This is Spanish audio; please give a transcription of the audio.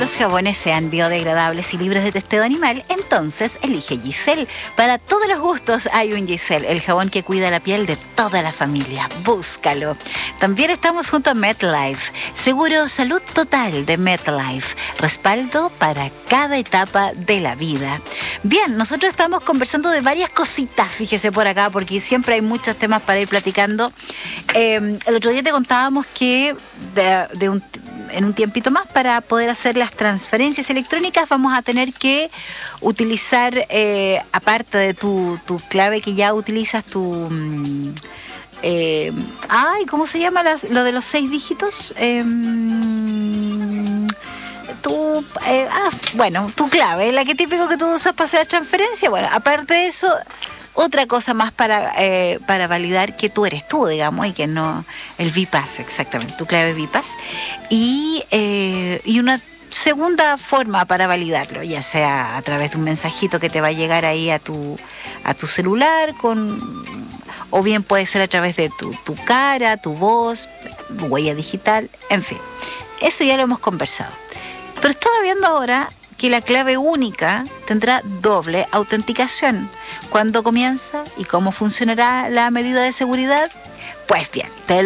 los jabones sean biodegradables y libres de testeo animal, entonces elige Giselle. Para todos los gustos hay un Giselle, el jabón que cuida la piel de toda la familia. Búscalo. También estamos junto a MetLife. Seguro Salud Total de MetLife. Respaldo para cada etapa de la vida. Bien, nosotros estamos conversando de varias cositas, fíjese por acá, porque siempre hay muchos temas para ir platicando. El otro día te contábamos que en un tiempito más, para poder hacer las transferencias electrónicas, vamos a tener que utilizar, aparte de tu clave que ya utilizas, ¿cómo se llama lo de los 6 dígitos? Tu clave, la que típico que tú usas para hacer la transferencia. Bueno, aparte de eso, otra cosa más para validar que tú eres tú, digamos, y que no el VPass, exactamente, tu clave VPass. Y una segunda forma para validarlo, ya sea a través de un mensajito que te va a llegar ahí a tu celular, o bien puede ser a través de tu cara, tu voz, huella digital, en fin. Eso ya lo hemos conversado. Pero estaba viendo ahora que la clave única tendrá doble autenticación. ¿Cuándo comienza y cómo funcionará la medida de seguridad? Pues bien, te